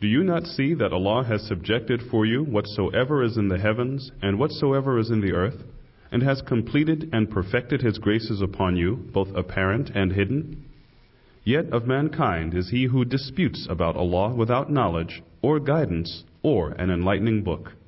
Do you not see that Allah has subjected for you whatsoever is in the heavens and whatsoever is in the earth, and has completed and perfected His graces upon you, both apparent and hidden? Yet of mankind is he who disputes about Allah without knowledge, or guidance, or an enlightening book.